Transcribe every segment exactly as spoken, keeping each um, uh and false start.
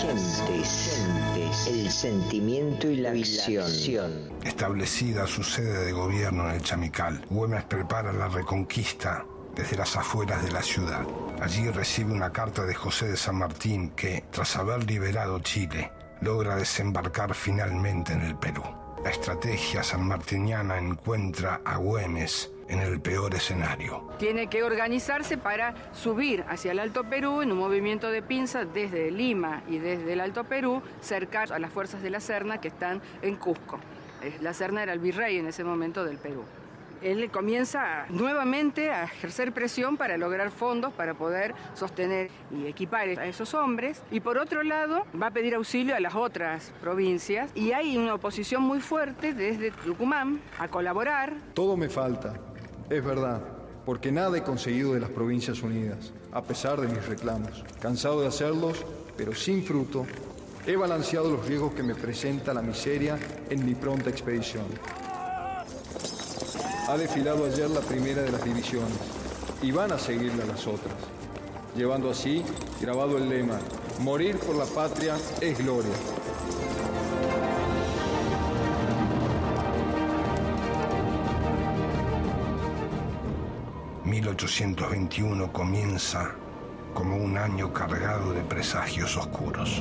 vigentes, el sentimiento y la acción. Establecida su sede de gobierno en el Chamical, Güemes prepara la reconquista desde las afueras de la ciudad. Allí recibe una carta de José de San Martín que, tras haber liberado Chile, logra desembarcar finalmente en el Perú. La estrategia sanmartiniana encuentra a Güemes en el peor escenario. Tiene que organizarse para subir hacia el Alto Perú en un movimiento de pinza desde Lima y desde el Alto Perú, cercar a las fuerzas de la Serna que están en Cusco. La Serna era el virrey en ese momento del Perú. Él comienza nuevamente a ejercer presión para lograr fondos para poder sostener y equipar a esos hombres. Y por otro lado, va a pedir auxilio a las otras provincias. Y hay una oposición muy fuerte desde Tucumán a colaborar. Todo me falta, es verdad, porque nada he conseguido de las Provincias Unidas, a pesar de mis reclamos. Cansado de hacerlos, pero sin fruto, he balanceado los riesgos que me presenta la miseria en mi pronta expedición. Ha desfilado ayer la primera de las divisiones y van a seguirla las otras, llevando así grabado el lema: morir por la patria es gloria. mil ochocientos veintiuno comienza como un año cargado de presagios oscuros.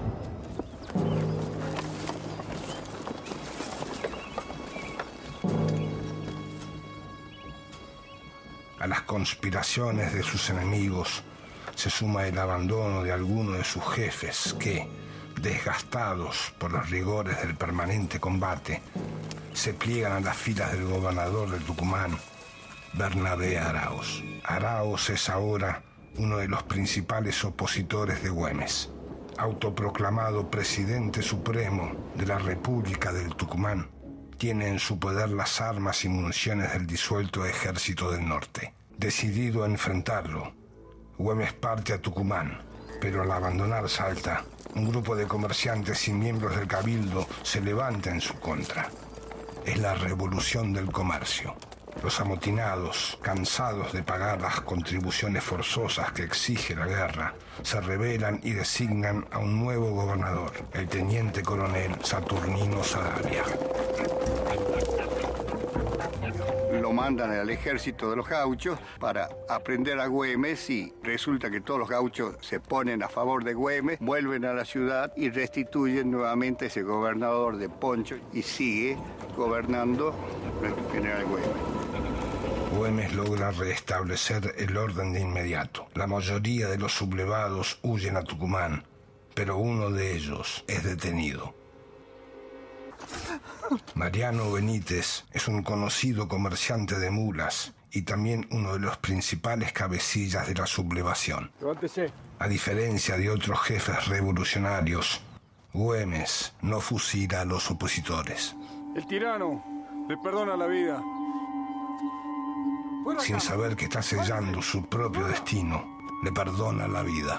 A las conspiraciones de sus enemigos se suma el abandono de algunos de sus jefes que, desgastados por los rigores del permanente combate, se pliegan a las filas del gobernador de Tucumán, Bernabé Araoz. Araoz es ahora uno de los principales opositores de Güemes. Autoproclamado presidente supremo de la República del Tucumán, tiene en su poder las armas y municiones del disuelto Ejército del Norte. Decidido a enfrentarlo, Güemes parte a Tucumán, pero al abandonar Salta, un grupo de comerciantes y miembros del Cabildo se levanta en su contra. Es la revolución del comercio. Los amotinados, cansados de pagar las contribuciones forzosas que exige la guerra, se rebelan y designan a un nuevo gobernador, el teniente coronel Saturnino Saravia. Lo mandan al ejército de los gauchos para aprender a Güemes y resulta que todos los gauchos se ponen a favor de Güemes, vuelven a la ciudad y restituyen nuevamente ese gobernador de Poncho y sigue gobernando el general Güemes. Güemes logra restablecer el orden de inmediato. La mayoría de los sublevados huyen a Tucumán, pero uno de ellos es detenido. Mariano Benítez es un conocido comerciante de mulas y también uno de los principales cabecillas de la sublevación. Levántese. A diferencia de otros jefes revolucionarios, Güemes no fusila a los opositores. El tirano le perdona la vida. Sin saber que está sellando su propio destino, le perdona la vida.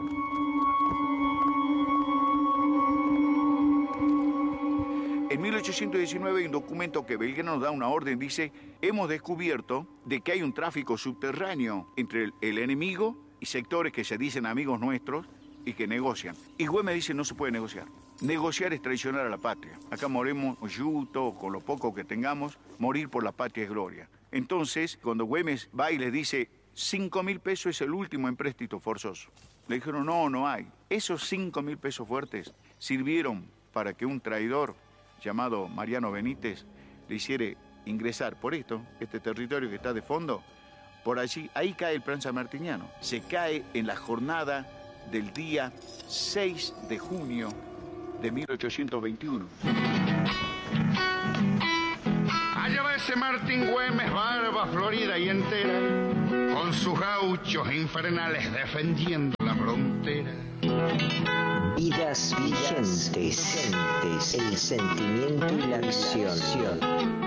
En mil ochocientos diecinueve hay un documento que Belgrano nos da una orden, dice: hemos descubierto de que hay un tráfico subterráneo entre el, el enemigo y sectores que se dicen amigos nuestros y que negocian. Y Güemes dice: no se puede negociar. Negociar es traicionar a la patria. Acá moremos yuto, con lo poco que tengamos, morir por la patria es gloria. Entonces, cuando Güemes va y les dice: cinco mil pesos es el último empréstito forzoso, le dijeron: no, no hay. Esos cinco mil pesos fuertes sirvieron para que un traidor llamado Mariano Benítez le hiciera ingresar por esto, este territorio que está de fondo, por allí. Ahí cae el plan sanmartiniano. Se cae en la jornada del día seis de junio de mil ochocientos veintiuno. Allá va ese Martín Güemes, barba florida y entera, con sus gauchos infernales defendiendo la frontera. Vidas vigentes, el sentimiento y la acción.